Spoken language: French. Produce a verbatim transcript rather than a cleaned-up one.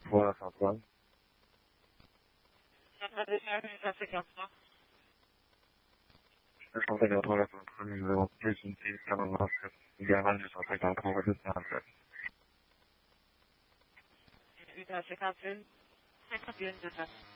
Voilà, c'est Antoine. Je suis en train de retrouver votre numéro de plus une fille comme un masque. Également, je suis en train de retrouver le cinquante-sept. huit à cinquante-une, cinquante et un, deux cents.